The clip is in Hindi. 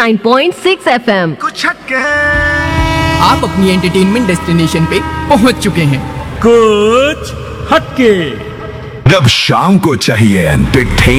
89.6 FM। कुछ हटके आप अपनी एंटरटेनमेंट डेस्टिनेशन पे पहुंच चुके हैं। कुछ हटके। जब शाम को चाहिए एंटरटेन